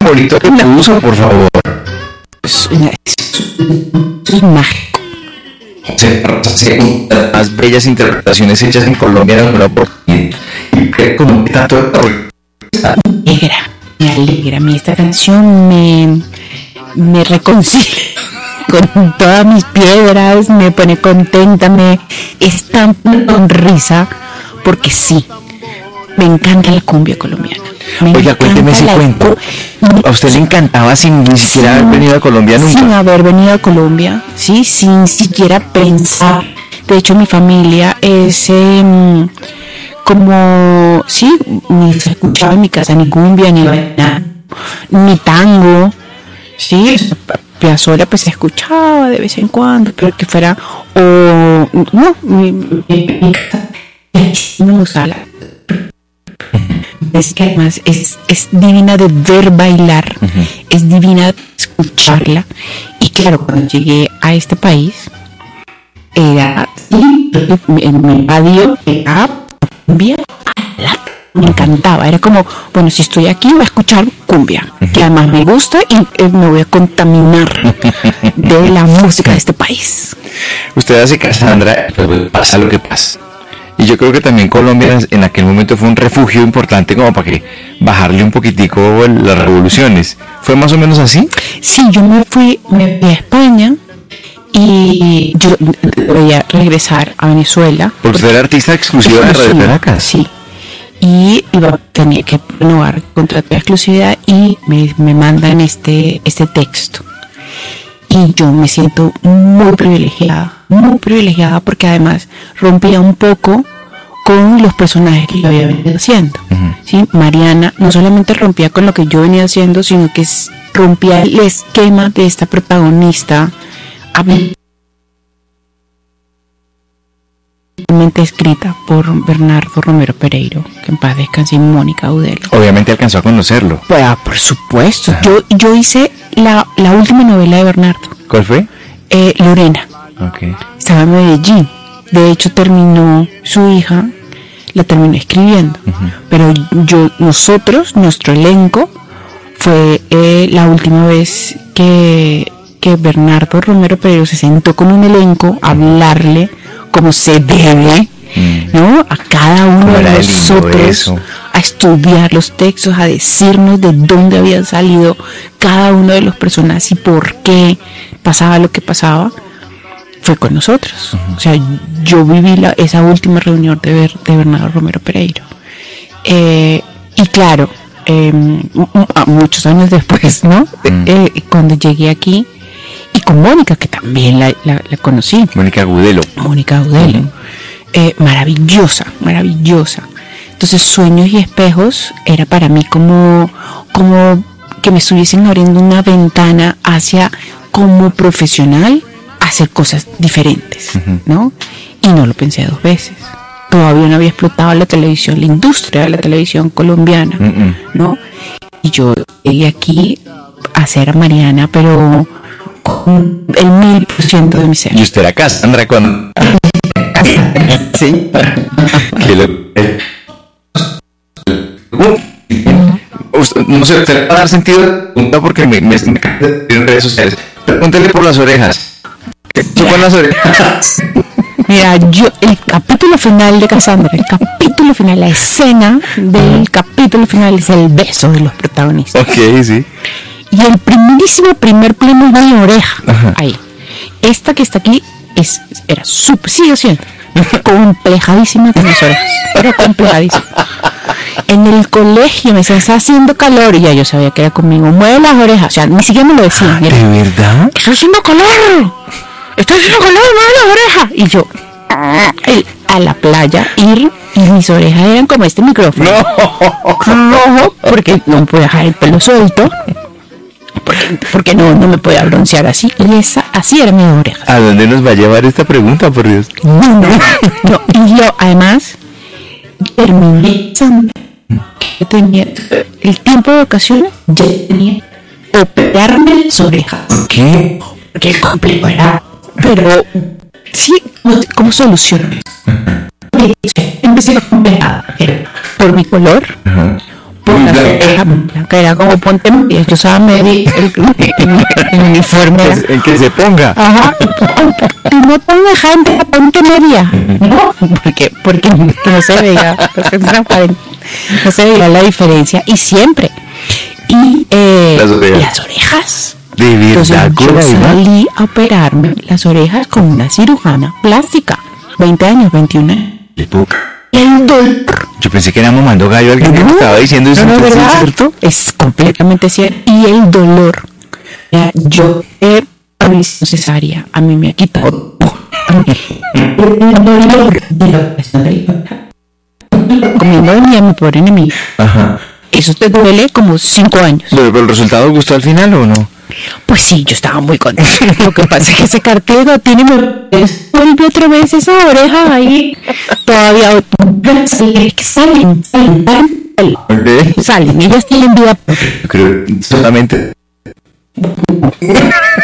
bonito que puso, por favor. Es mágico. Las bellas interpretaciones hechas en Colombia en alguna oportunidad. Y como que tanto Me alegra. A mí esta canción me reconcilia con todas mis piedras, me pone contenta, me estampa una sonrisa, porque sí, me encanta la cumbia colombiana. Oiga, cuénteme si cuento. ¿A usted le encantaba sin ni siquiera haber venido a Colombia nunca? Sin haber venido a Colombia, sí, sin siquiera pensar. De hecho, mi familia es como, sí, ni se escuchaba en mi casa ni cumbia, ni vallenato, ni tango, sí. Piazzolla pues se escuchaba de vez en cuando, pero que fuera, o no, mi casa no me usaba. Es que además es divina de ver bailar, es divina de escucharla. Y claro, cuando llegué a este país, era, sí, en mi radio era cumbia, me encantaba, era como, bueno, si estoy aquí voy a escuchar cumbia, que además me gusta y me voy a contaminar de la música de este país. Usted hace Cassandra, pues pasa lo que pasa. Y yo creo que también Colombia en aquel momento fue un refugio importante como para que bajarle un poquitico las revoluciones. ¿Fue más o menos así? Sí, yo me fui a España y yo voy a regresar a Venezuela. Porque usted era artista exclusiva de Radio Caracas. Sí. Y tenía que renovar contrato de exclusividad y me mandan este texto. Y yo me siento muy privilegiada porque además rompía un poco con los personajes que yo había venido haciendo. ¿Sí? Mariana no solamente rompía con lo que yo venía haciendo, sino que rompía el esquema de esta protagonista escrita por Bernardo Romero Pereiro, que en paz descanse, y Mónica Agudelo. Obviamente alcanzó a conocerlo. Pues, por supuesto. Yo hice la última novela de Bernardo. ¿Cuál fue? Lorena. Okay. Estaba en Medellín. De hecho, su hija la terminó escribiendo. Pero nuestro elenco, fue la última vez que Bernardo Romero Pereiro se sentó con un elenco a hablarle como se debe, ¿no? A cada uno de nosotros, a estudiar los textos, a decirnos de dónde habían salido cada uno de los personajes y por qué pasaba lo que pasaba, fue con nosotros. O sea, yo viví esa última reunión de Bernardo Romero Pereiro. Y claro, muchos años después, ¿no? Cuando llegué aquí, y con Mónica, que también la conocí. Mónica Agudelo. Maravillosa. Entonces, Sueños y Espejos era para mí como que me estuviesen abriendo una ventana hacia, como profesional, hacer cosas diferentes, ¿no? Y no lo pensé dos veces. Todavía no había explotado la industria de la televisión colombiana, ¿no? Y yo llegué aquí a hacer a Mariana, pero con el 1000% de mi ser. ¿Y usted era Cassandra cuando? Sí. No sé, usted va a dar sentido porque me en redes sociales. Pregúntele por las orejas. ¿Qué pasó con las orejas? Mira, el capítulo final de Cassandra, la escena del capítulo final es el beso de los protagonistas. Ok, sí. Y el primer plano es de mi oreja. Ajá. Ahí. Esta que está aquí era sigue siendo complejadísima con las orejas. Pero complejadísima. En el colegio me decían, está haciendo calor, y ya yo sabía que era conmigo. Mueve las orejas, o sea, ni siquiera me lo decían. ¿De verdad? Está haciendo calor, mueve las orejas. Y yo, a la playa, y mis orejas eran como este micrófono. Rojo, porque no podía dejar el pelo suelto. Porque no me podía broncear así. Y así eran mis orejas. ¿A dónde nos va a llevar esta pregunta, por Dios? No. Y yo, además, terminé. Yo tenía el tiempo de vacaciones, ya tenía operarme las orejas. ¿Qué? Porque el complejo era, pero sí, ¿cómo soluciono? Empecé a complejada, por mi color, por la oreja blanca, era como ponte media. Yo usaba media, el uniforme. El que se ponga. Ajá, no ponga gente, ponte media. No, porque no se veía, porque es transparente, no se veía la diferencia. Y siempre. Y las orejas. De verdad, entonces, yo salí a operarme las orejas con una cirujana plástica. 20 años, 21 años. El dolor. Yo pensé que era mamando gallo alguien que me estaba diciendo eso. No, ¿verdad? ¿Es cierto? Es completamente cierto. Y el dolor. Yo he cesárea. A mí me ha quitado el dolor de la operación del comiendo de mi pobre enemigo. Ajá. Eso te duele como 5 años. ¿Pero el resultado gustó al final o no? Pues sí, yo estaba muy contenta. Lo que pasa es que ese cartílago tiene... Vuelve otra vez esa oreja ahí. Todavía salen. Okay. Salen, ellas tienen vida. Yo creo solamente...